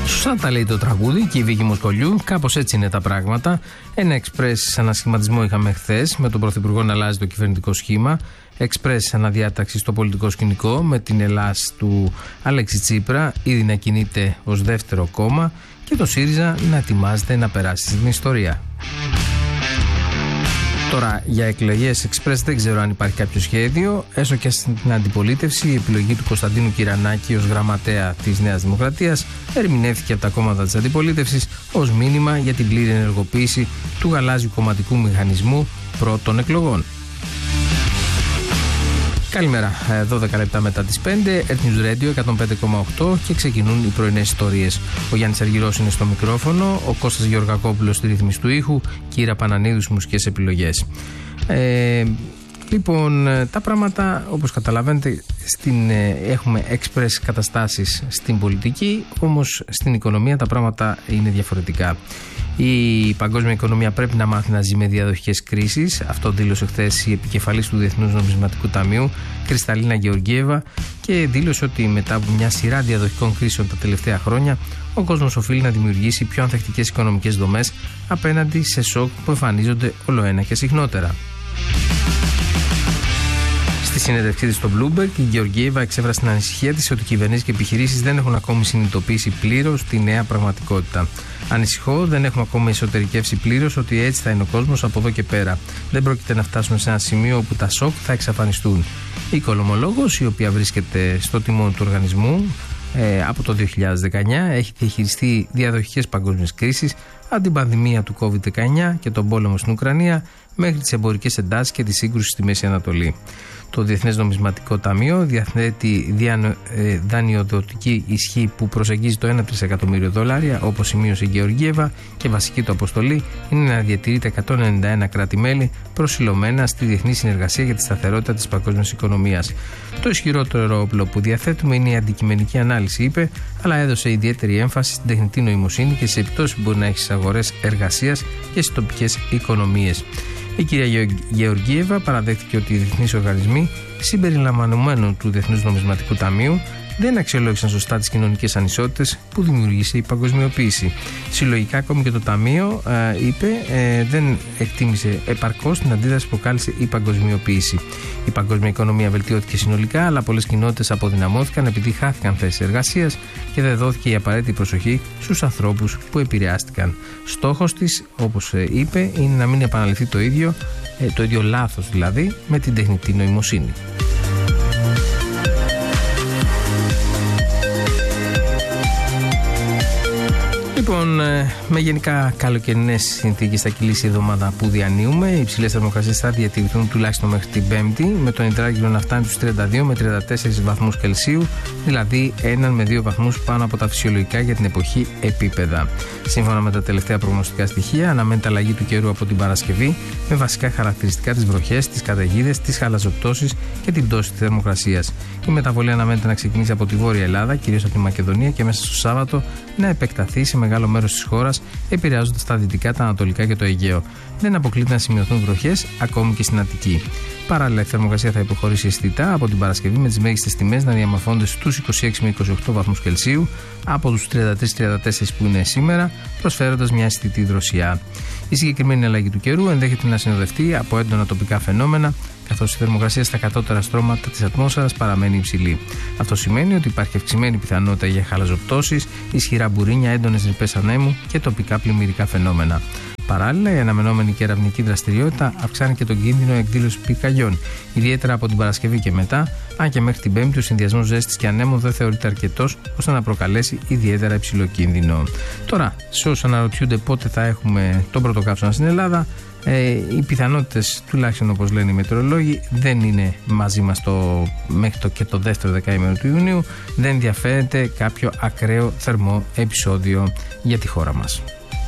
Σωστά τα λέει το τραγούδι και η Βίκη Μοσκολιού. Κάπως έτσι είναι τα πράγματα. Ένα εξπρές ανασχηματισμό είχαμε χθες, με τον Πρωθυπουργό να αλλάζει το κυβερνητικό σχήμα. Εξπρές αναδιάταξη στο πολιτικό σκηνικό, με την Ελλάς του Αλέξη Τσίπρα ήδη να κινείται ως δεύτερο κόμμα και το ΣΥΡΙΖΑ να ετοιμάζεται να περάσει στην ιστορία. Τώρα, για εκλογές εξπρές δεν ξέρω αν υπάρχει κάποιο σχέδιο. Έστω και στην αντιπολίτευση, η επιλογή του Κωνσταντίνου Κυρανάκη ως γραμματέα της Νέας Δημοκρατίας ερμηνεύθηκε από τα κόμματα της αντιπολίτευσης ως μήνυμα για την πλήρη ενεργοποίηση του γαλάζιου κομματικού μηχανισμού πρώτων εκλογών. Καλημέρα, 12 λεπτά μετά τις 5, Earth News Radio 105,8 και ξεκινούν οι πρωινές ιστορίες. Ο Γιάννης Αργυρός είναι στο μικρόφωνο, ο Κώστας Γεωργακόπουλος στη ρύθμιση του ήχου και η Ήρα Πανανίδου στις μουσικές επιλογές. Λοιπόν, τα πράγματα, όπως καταλαβαίνετε, έχουμε express καταστάσεις στην πολιτική, όμως στην οικονομία τα πράγματα είναι διαφορετικά. Η παγκόσμια οικονομία πρέπει να μάθει να ζει με διαδοχικές κρίσεις. Αυτό δήλωσε χθες η επικεφαλής του Διεθνούς Νομισματικού Ταμείου, Κρυσταλίνα Γεωργίεβα, και δήλωσε ότι μετά από μια σειρά διαδοχικών κρίσεων τα τελευταία χρόνια, ο κόσμος οφείλει να δημιουργήσει πιο ανθεκτικές οικονομικές δομές απέναντι σε σοκ που εμφανίζονται ολοένα και συχνότερα. Στη συνέντευξή της στο Bloomberg, η Γεωργίεβα εξέφρασε την ανησυχία της ότι οι κυβερνήσεις και επιχειρήσεις δεν έχουν ακόμη συνειδητοποιήσει πλήρως τη νέα πραγματικότητα. Ανησυχώ, δεν έχουμε ακόμη εσωτερικεύσει πλήρως ότι έτσι θα είναι ο κόσμος από εδώ και πέρα. Δεν πρόκειται να φτάσουμε σε ένα σημείο όπου τα σοκ θα εξαφανιστούν. Η οικονομολόγος, η οποία βρίσκεται στο τιμόνι του οργανισμού από το 2019, έχει διαχειριστεί διαδοχικές παγκόσμιες κρίσεις, από την πανδημία του COVID-19 και τον πόλεμο στην Ουκρανία, μέχρι τις εμπορικές εντάσεις και τη σύγκρουση στη Μέση Ανατολή. Το Διεθνές Νομισματικό Ταμείο διαθέτει δανειοδοτική ισχύ που προσεγγίζει το 1 τρισεκατομμύριο δολάρια, όπως σημείωσε η Γεωργίεβα, και βασική του αποστολή είναι να διατηρεί τα 191 κράτη-μέλη προσιλωμένα στη διεθνή συνεργασία για τη σταθερότητα της παγκόσμιας οικονομίας. Το ισχυρότερο όπλο που διαθέτουμε είναι η αντικειμενική ανάλυση, είπε, αλλά έδωσε ιδιαίτερη έμφαση στην τεχνητή νοημοσύνη και στις επιπτώσεις που μπορεί να έχει στις αγορές εργασίας και στις τοπικές οικονομίες. Η κυρία Γεωργίεβα παραδέχτηκε ότι οι διεθνείς οργανισμοί, συμπεριλαμβανομένου του Διεθνούς Νομισματικού Ταμείου, δεν αξιολόγησαν σωστά τις κοινωνικές ανισότητες που δημιουργήσε η παγκοσμιοποίηση. Συλλογικά, ακόμη και το Ταμείο, είπε, δεν εκτίμησε επαρκώς την αντίδραση που προκάλεσε η παγκοσμιοποίηση. Η παγκόσμια οικονομία βελτιώθηκε συνολικά, αλλά πολλές κοινότητες αποδυναμώθηκαν επειδή χάθηκαν θέσεις εργασίας και δεν δόθηκε η απαραίτητη προσοχή στους ανθρώπους που επηρεάστηκαν. Στόχος της, όπως είπε, είναι να μην επαναληφθεί το ίδιο λάθος δηλαδή, με την τεχνητή νοημοσύνη. Λοιπόν, με γενικά καλοκαιρινές συνθήκες θα κυλήσει η εβδομάδα που διανύουμε. Οι υψηλές θερμοκρασίες θα διατηρηθούν τουλάχιστον μέχρι την Πέμπτη, με τον υδράργυρο να φτάνει στους 32 με 34 βαθμούς Κελσίου, δηλαδή 1 με 2 βαθμούς πάνω από τα φυσιολογικά για την εποχή επίπεδα. Σύμφωνα με τα τελευταία προγνωστικά στοιχεία, αναμένεται αλλαγή του καιρού από την Παρασκευή, με βασικά χαρακτηριστικά τις βροχές, τις καταιγίδες, τις χαλαζοπτώσεις και την πτώση της θερμοκρασίας. Η μεταβολή αναμένεται να ξεκινήσει από τη Βόρεια Ελλάδα, κυρίως από τη Μακεδονία, και μέσα στο Σάββατο να επεκταθεί σε μεγάλο μέρος της χώρας, επηρεάζοντας τα δυτικά, τα ανατολικά και το Αιγαίο. Δεν αποκλείται να σημειωθούν βροχές ακόμη και στην Αττική. Παράλληλα, η θερμοκρασία θα υποχωρήσει αισθητά από την Παρασκευή, με τις μέγιστες τιμές να διαμορφώνονται στους 26 με 28 βαθμούς Κελσίου από τους 33-34 που είναι σήμερα, προσφέροντας μια αισθητή δροσιά. Η συγκεκριμένη αλλαγή του καιρού ενδέχεται να συνοδευτεί από έντονα τοπικά φαινόμενα, καθώς η θερμοκρασία στα κατώτερα στρώματα της ατμόσφαιρας παραμένει υψηλή. Αυτό σημαίνει ότι υπάρχει αυξημένη πιθανότητα για χαλαζοπτώσεις, ισχυρά μπουρίνια, έντονες ρηπές ανέμου και τοπικά πλημμυρικά φαινόμενα. Παράλληλα, η αναμενόμενη κεραυνική δραστηριότητα αυξάνει και τον κίνδυνο εκδήλωσης πυρκαγιών, ιδιαίτερα από την Παρασκευή και μετά, αν και μέχρι την Πέμπτη ο συνδυασμός ζέστης και ανέμων δεν θεωρείται αρκετός ώστε να προκαλέσει ιδιαίτερα υψηλό κίνδυνο. Τώρα, σε όσους αναρωτιούνται πότε θα έχουμε τον πρώτο κάψονα στην Ελλάδα, οι πιθανότητες, τουλάχιστον όπως λένε οι μετεωρολόγοι, δεν είναι μαζί μας μέχρι και το δεύτερο δεκαήμερο του Ιουνίου. Δεν διαφαίνεται κάποιο ακραίο θερμό επεισόδιο για τη χώρα μας.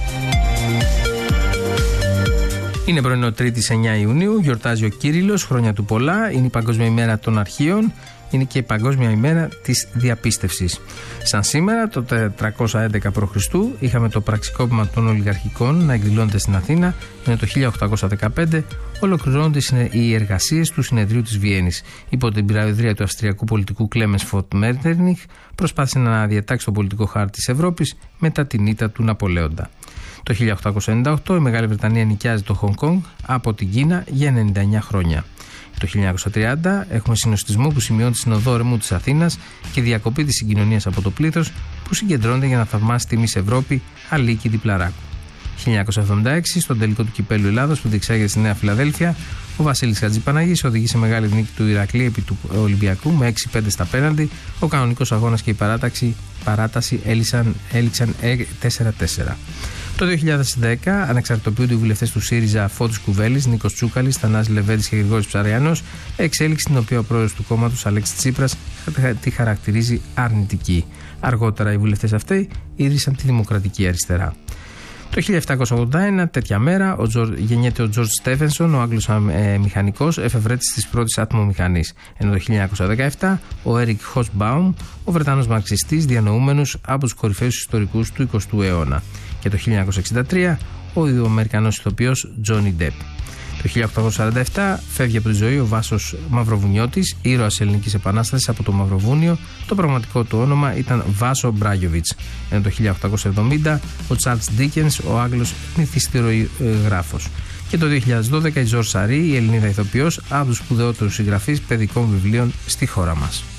Είναι πρωινό Τρίτης 9 Ιουνίου, γιορτάζει ο Κύριλλος, χρόνια του πολλά, είναι η Παγκόσμια ημέρα των αρχείων. είναι και η Παγκόσμια ημέρα της διαπίστευσης. Σαν σήμερα, το 411 π.Χ., είχαμε το πραξικόπημα των ολιγαρχικών να εκδηλώνεται στην Αθήνα, ενώ το 1815 ολοκληρώνονται οι εργασίες του Συνεδρίου της Βιέννης. Υπό την προεδρία του Αυστριακού πολιτικού Κλέμενς Φον Μέτερνιχ, προσπάθησε να διατάξει το πολιτικό χάρτη της Ευρώπης μετά την ήττα του Ναπολέοντα. Το 1898 η Μεγάλη Βρετανία νοικιάζει το Χονγκ Κονγκ από την Κίνα για 99 χρόνια. Το 1930 έχουμε συνοστισμό που σημειώνει στην οδό Ορμού της Αθήνας και διακοπή της συγκοινωνίας από το πλήθος που συγκεντρώνεται για να θαυμάσει τη Μις Ευρώπη Αλίκη Διπλαράκου. 1976, στον τελικό του κυπέλλου Ελλάδος που διεξάγεται στη Νέα Φιλαδέλφια, ο Βασίλης Χατζηπαναγής οδηγεί σε μεγάλη νίκη του Ηρακλή επί του Ολυμπιακού με 6-5 στα πέναλτι. Ο κανονικός αγώνας και η παράταση έληξαν 4-4. Το 2010 ανεξαρτητοποιούνται οι βουλευτές του ΣΥΡΙΖΑ Φώτης Κουβέλης, Νίκος Τσούκαλης, Θανάσης Λεβέντης και Γρηγόρης Ψαριανός, εξέλιξη την οποία ο πρόεδρος του κόμματος Αλέξης Τσίπρας τη χαρακτηρίζει αρνητική. Αργότερα οι βουλευτές αυτοί ίδρυσαν τη Δημοκρατική Αριστερά. Το 1781, τέτοια μέρα, γεννιέται ο Τζορτζ Στέφενσον, ο Άγγλος μηχανικός, εφευρέτης της πρώτης ατμομηχανής. Ενώ το 1917, ο Έρικ Χοσμπάουμ, ο Βρετανός μαρξιστής, διανοούμενος από τους κορυφαίους ιστορικούς του 20ου αιώνα. Και το 1963, ο Αμερικανός ηθοποιός Τζόνι Ντεπ. Το 1847 φεύγει από τη ζωή ο Βάσος Μαυροβουνιώτης, ήρωας Ελληνικής Επανάστασης από το Μαυροβούνιο. Το πραγματικό του όνομα ήταν Βάσο Μπράγιοβιτς. Ενώ το 1870 ο Τσάρλς Ντίκενς, ο Άγγλος μυθιστιογράφος. Και το 2012 η Ζορ Σαρή, η Ελληνίδα ηθοποιός, από τους σπουδαιότερους συγγραφείς παιδικών βιβλίων στη χώρα μας.